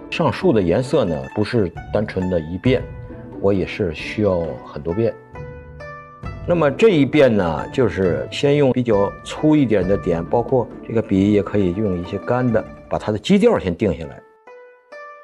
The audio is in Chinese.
上树的颜色呢，不是单纯的一遍，我也是需要很多遍。那么这一遍呢，就是先用比较粗一点的点，包括这个笔也可以用一些干的，把它的基调先定下来。